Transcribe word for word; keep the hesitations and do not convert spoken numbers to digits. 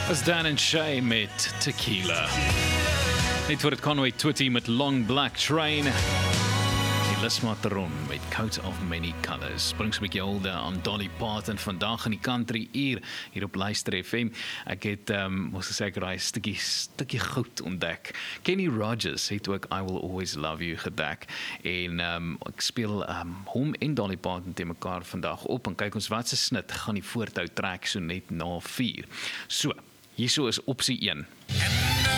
As Dan en Shay met Tequila. Net voor het Conway Twitty met Long Black Train. Die Lismateron met Coat of Many Colors. Bring so 'n bietjie hulde aan Dolly Parton vandag in die country uur hier op Luister F M. Ek het um, moes gesê ek raai stukkie stukkie goud ontdek. Kenny Rogers het ook I Will Always Love You gedek en um, ek speel um, hom en Dolly Parton te mekaar vandag op en kyk ons wat se snit gaan die voortou trek so net na vier. So, hierso is opsie een.